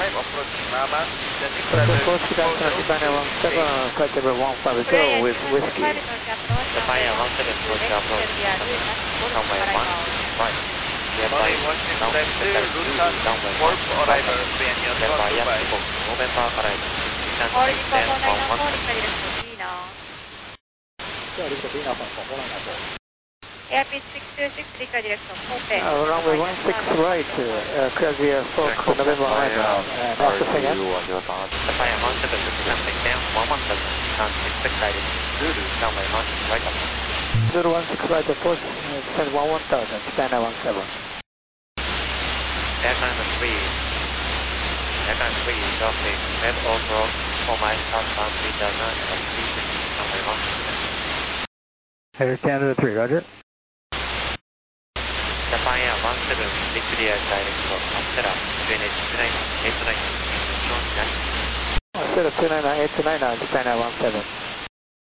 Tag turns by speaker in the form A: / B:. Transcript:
A: approaching Mama.
B: Approach Japan Japan 17, flight level 150 with whiskey.
C: Japan 17 approach runway 1 right.
A: Runway 16 left 2, Luton, warp arrival, Vienna, Dubai.
C: November arrival. Descent
D: All
C: maintain
D: Eco
C: 11.
D: 494 request direction Vina.
E: Lift Vina from Poland.
D: Airpit 626 request direction Kobe.
B: Runway 16 right, clear the air for November arrival. After second.
C: Japan 17 descent maintain 117. Descent expect guided. Zulu, runway 16 right up.
B: 016 right approach, descend 1000, Japan 17.
C: Aircraft 3. Aircraft 3 is okay. Head over 4 miles southbound 3000 at 350, runway 16.
E: Air Canada 3, roger.
C: Japan 17, declare direct for Astera 298
B: Astera 298 Japan 17.